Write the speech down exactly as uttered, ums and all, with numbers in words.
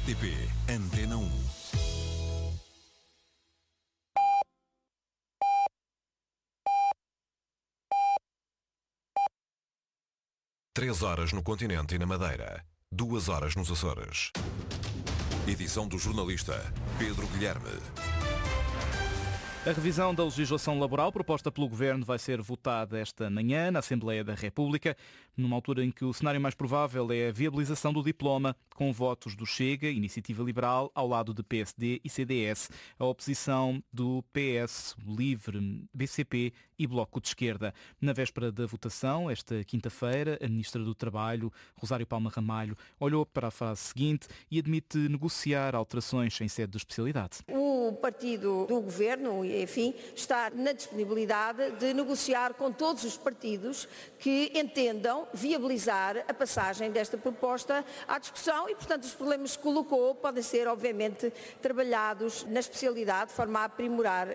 T P Antena um. Três horas no continente e na Madeira. Duas horas nos Açores. Edição do jornalista Pedro Guilherme. A revisão da legislação laboral proposta pelo Governo vai ser votada esta manhã na Assembleia da República, numa altura em que o cenário mais provável é a viabilização do diploma, com votos do Chega, Iniciativa Liberal, ao lado de P S D e C D S, a oposição do P S, Livre, B C P e Bloco de Esquerda. Na véspera da votação, esta quinta-feira, a Ministra do Trabalho, Rosário Palma Ramalho, olhou para a fase seguinte e admite negociar alterações em sede de especialidade. O partido do Governo, enfim, está na disponibilidade de negociar com todos os partidos que entendam viabilizar a passagem desta proposta à discussão e, portanto, os problemas que colocou podem ser, obviamente, trabalhados na especialidade de forma a aprimorar